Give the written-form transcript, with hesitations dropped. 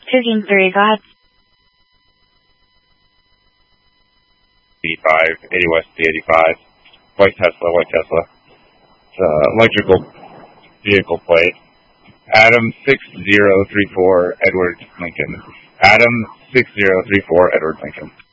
Cooking 3 gods. B5, 80 West, D85. White Tesla. Electrical vehicle plate. Adam 6034 Edward Lincoln. Adam 6034 Edward Lincoln.